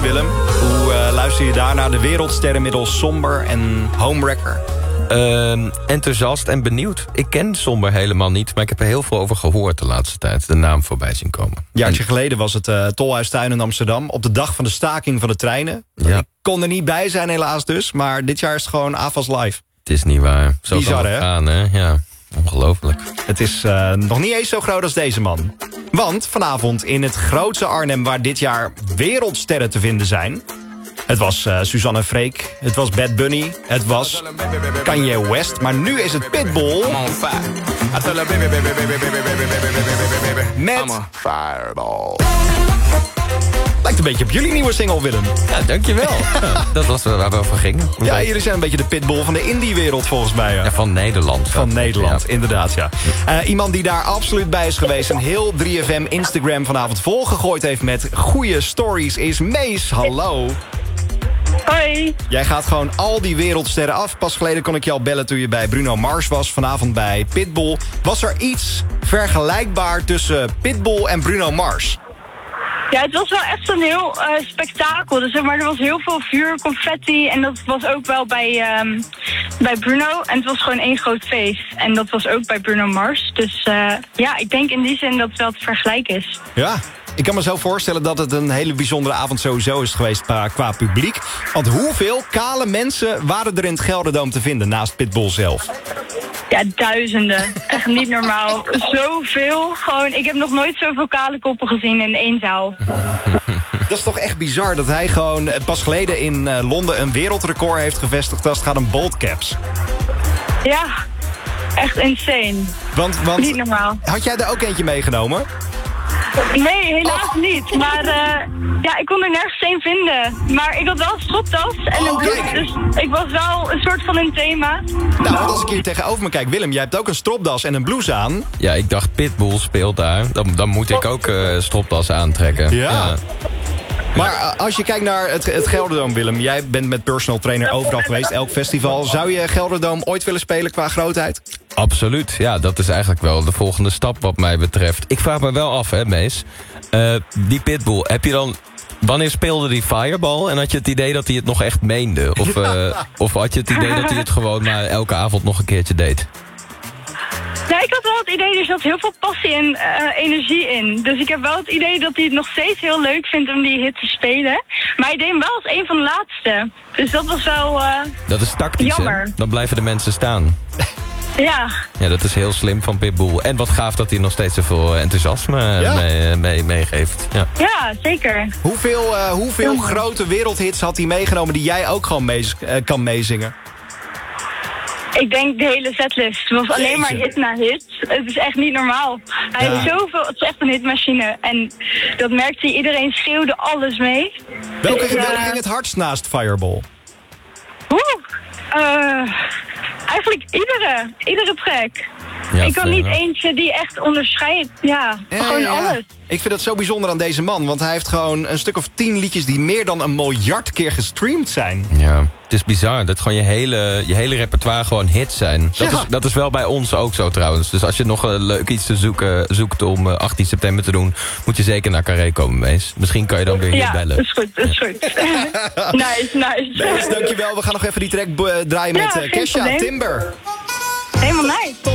Willem. Hoe luister je daar naar de wereldsterren middels Somber en Homewrecker? Enthousiast en benieuwd. Ik ken Somber helemaal niet, maar ik heb er heel veel over gehoord de laatste tijd. De naam voorbij zien komen. Een jaartje geleden was het Tolhuistuin in Amsterdam. Op de dag van de staking van de treinen. Ja. Ik kon er niet bij zijn helaas dus. Maar dit jaar is het gewoon AFAS live. Het is niet waar. Zo Bizar, kan het hè? gaan, hè? Ja, ongelooflijk. Het is nog niet eens zo groot als deze man. Want vanavond in het grootste Arnhem waar dit jaar wereldsterren te vinden zijn. Het was Suzanne Freek, het was Bad Bunny, het was Kanye West. Maar nu is het Pitbull met Fireball. lijkt een beetje op jullie nieuwe single, Willem. Ja, dankjewel. Ja, dat was waar we over gingen. Ja, jullie zijn een beetje de Pitbull van de indie-wereld volgens mij. Ja. Ja, van Nederland. Van Nederland, Ja. inderdaad, ja. Iemand die daar absoluut bij is geweest en heel 3FM Instagram vanavond volgegooid heeft met goede stories is Mees. Hallo. Hoi. Jij gaat gewoon al die wereldsterren af. Pas geleden kon ik je al bellen toen je bij Bruno Mars was. Vanavond bij Pitbull. Was er iets vergelijkbaar tussen Pitbull en Bruno Mars? Ja, het was wel echt zo'n heel spektakel. Dus, zeg maar, er was heel veel vuur, confetti. En dat was ook wel bij Bruno. En het was gewoon één groot feest. En dat was ook bij Bruno Mars. Dus ja, ik denk in die zin dat het wel te vergelijken is. Ja, ik kan me zo voorstellen dat het een hele bijzondere avond sowieso is geweest qua publiek. Want hoeveel kale mensen waren er in het Gelderdoom te vinden naast Pitbull zelf? Ja, duizenden. Echt niet normaal. Zoveel. Gewoon, ik heb nog nooit zoveel kale koppen gezien in één zaal. Dat is toch echt bizar dat hij gewoon pas geleden in Londen een wereldrecord heeft gevestigd als het gaat om baldcaps. Ja, echt insane. Want Niet normaal. had jij er ook eentje meegenomen? Nee, helaas niet. Maar ja, ik kon er nergens één vinden. Maar ik had wel een stropdas en een blouse, kijk. dus ik was wel een soort van een thema. Nou, want als ik hier tegenover me kijk, Willem, jij hebt ook een stropdas en een blouse aan. Ja, ik dacht Pitbull speelt daar. Dan moet ik ook stropdas aantrekken. Ja. Maar als je kijkt naar het Gelderdoom, Willem, jij bent met personal trainer overal geweest, elk festival. Zou je Gelderdoom ooit willen spelen qua grootheid? Absoluut. Ja, dat is eigenlijk wel de volgende stap wat mij betreft. Ik vraag me wel af, hè, Mees. Die Pitbull, heb je dan... Wanneer speelde die Fireball en had je het idee dat hij het nog echt meende? Of had je het idee dat hij het gewoon maar elke avond nog een keertje deed? Ja, ik had wel het idee, er zat heel veel passie en energie in. Dus ik heb wel het idee dat hij het nog steeds heel leuk vindt om die hit te spelen. Maar hij deed hem wel als een van de laatste. Dus dat was wel Dat is tactisch, jammer. hè? Dan blijven de mensen staan. Ja. Ja, dat is heel slim van Pitbull. En wat gaaf dat hij nog steeds zoveel enthousiasme meegeeft. Ja. Ja, zeker. Hoeveel grote wereldhits had hij meegenomen die jij ook gewoon kan meezingen? Ik denk de hele setlist. Het was alleen maar hit na hit. Het is echt niet normaal. Hij heeft zoveel... Het is echt een hitmachine. En dat merkte hij. Iedereen schreeuwde alles mee. Welke Dus, ging het hardst naast Fireball? Eigenlijk iedere track. Ja, ik kan niet fijn, eentje die echt onderscheidt. Ja, gewoon alles. Ik vind het zo bijzonder aan deze man, want hij heeft gewoon een stuk of 10 liedjes die meer dan 1 miljard keer gestreamd zijn. Ja, het is bizar dat gewoon je hele repertoire gewoon hits zijn. Dat is wel bij ons ook zo trouwens. Dus als je nog leuk iets te zoekt om 18 september te doen, moet je zeker naar Carré komen, Mees. Misschien kan je dan weer hier Ja, bellen. dat is goed, dat is goed. Nice. Mees, dankjewel. We gaan nog even die track draaien met Ja, geen Kesha, probleem. Timber. Helemaal nice.